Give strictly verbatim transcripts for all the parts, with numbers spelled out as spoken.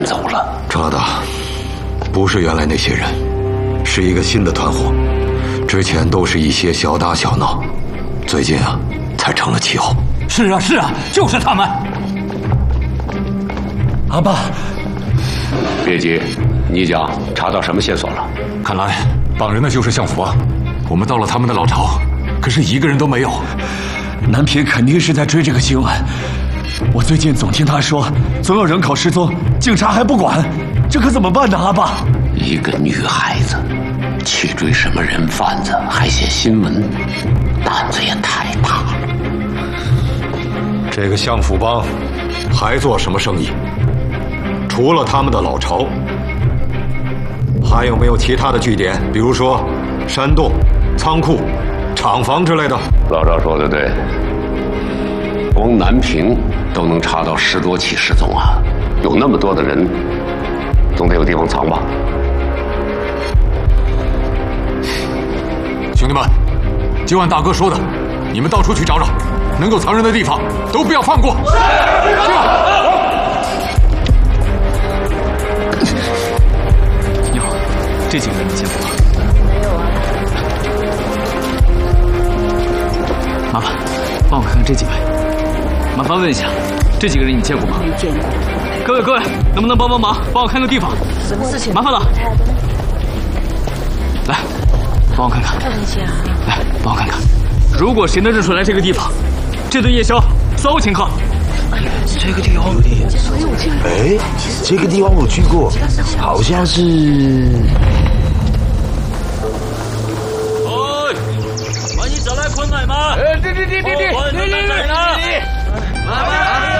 走了。 查的不是原来那些人，是一个新的团伙。之前都是一些小打小闹，最近啊才成了气候。 是啊是啊，就是他们。 阿爸， 别急，你讲查到什么线索了？ 看来绑人的就是相府帮。我们到了他们的老巢，可是一个人都没有。 南平肯定是在追这个新闻。我最近总听他说，总有人口失踪，警察还不管，这可怎么办呢？阿爸， 一个女孩子去追什么人贩子，还写新闻，胆子也太大了。 这个相府帮还做什么生意？除了他们的老巢，还有没有其他的据点？比如说山洞、仓库、厂房之类的？ 老赵说的对，光南平都能查到十多起失踪啊！有那么多的人，总得有地方藏吧？ 兄弟们，就按大哥说的，你们到处去找找，能够藏人的地方都不要放过。 你好，这几个人你见过吗？ 没有啊。 麻烦帮我看看这几位。麻烦问一下，这几个人你见过吗？ 没见过。 各位各位，能不能帮帮忙，帮我看个地方？ 什么事情？ 麻烦了。来，帮我看看。 看一下。 来，帮我看看。如果谁能认出来这个地方，这顿夜宵算我请客。 这个地方有点眼熟。哎，这个地方我去过，好像是。 哎，把你找来捆来吗？ 哎，对对对对对， 我对对对对。妈妈，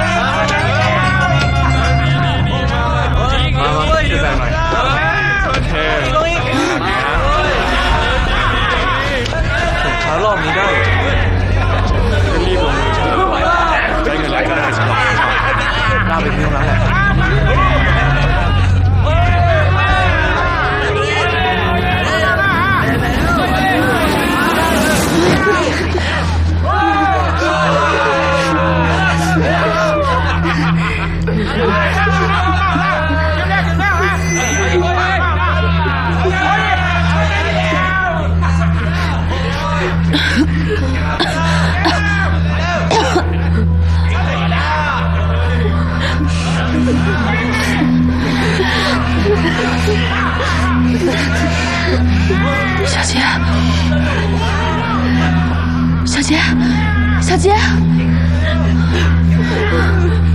妈妈是在哪？查到米袋了。赶紧来，赶紧来，大北平来了。 小杰，小杰，小杰。